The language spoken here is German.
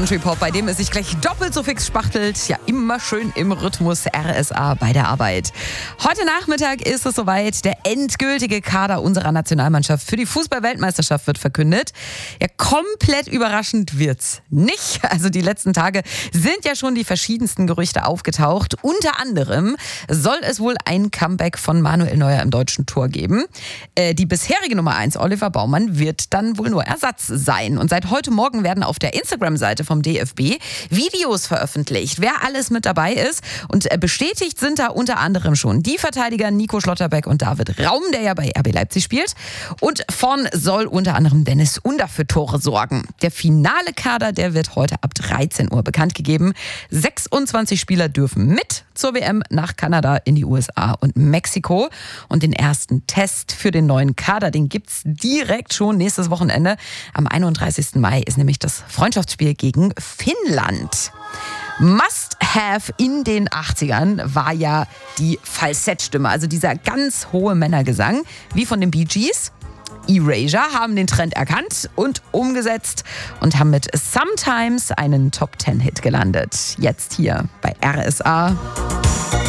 Country Pop, bei dem es sich gleich doppelt so fix spachtelt. Ja, immer schön im Rhythmus RSA bei der Arbeit. Heute Nachmittag ist es soweit. Der endgültige Kader unserer Nationalmannschaft für die Fußball-Weltmeisterschaft wird verkündet. Ja, komplett überraschend wird's nicht. Also die letzten Tage sind ja schon die verschiedensten Gerüchte aufgetaucht. Unter anderem soll es wohl ein Comeback von Manuel Neuer im deutschen Tor geben. Die bisherige Nummer 1, Oliver Baumann, wird dann wohl nur Ersatz sein. Und seit heute Morgen werden auf der Instagram-Seite vom DFB Videos veröffentlicht, wer alles mit dabei ist. Und bestätigt sind da unter anderem schon die Verteidiger Nico Schlotterbeck und David Raum, der ja bei RB Leipzig spielt. Und vorn soll unter anderem Dennis Under für Tore sorgen. Der finale Kader, der wird heute ab 13 Uhr bekannt gegeben. 26 Spieler dürfen mit zur WM nach Kanada, in die USA und Mexiko. Und den ersten Test für den neuen Kader, den gibt's direkt schon nächstes Wochenende. Am 31. Mai ist nämlich das Freundschaftsspiel gegen Finnland. Must-have in den 80ern war ja die Falsettstimme, also dieser ganz hohe Männergesang, wie von den Bee Gees. Erasure haben den Trend erkannt und umgesetzt und haben mit Sometimes einen Top-10-Hit gelandet. Jetzt hier bei RSA.